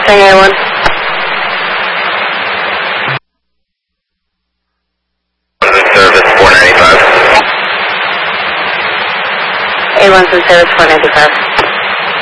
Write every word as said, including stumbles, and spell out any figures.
Answering A one. Service four ninety-five. A one's in service four ninety-five.